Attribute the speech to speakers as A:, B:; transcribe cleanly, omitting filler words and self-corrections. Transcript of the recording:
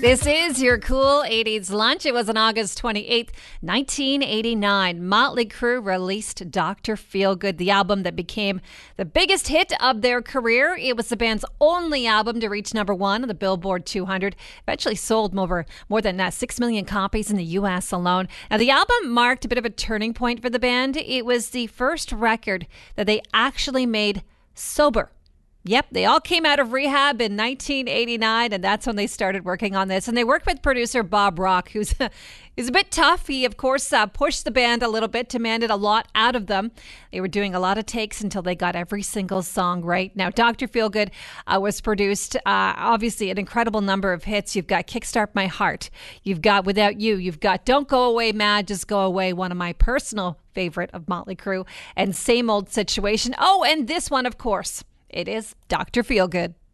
A: This is your cool 80s lunch. It was on August 28th, 1989. Motley Crue released Dr. Feelgood, the album that became the biggest hit of their career. It was the band's only album to reach number one on the Billboard 200. Eventually sold more than 6 million copies in the U.S. alone. Now, the album marked a bit of a turning point for the band. It was the first record that they actually made sober. Yep, they all came out of rehab in 1989, and that's when they started working on this. And they worked with producer Bob Rock, who's a bit tough. He, of course, pushed the band a little bit, demanded a lot out of them. They were doing a lot of takes until they got every single song right. Now, Dr. Feelgood was produced, obviously, an incredible number of hits. You've got Kickstart My Heart. You've got Without You. You've got Don't Go Away Mad, Just Go Away, one of my personal favorite of Motley Crue, and Same Old Situation. Oh, and this one, of course. It is Dr. Feelgood.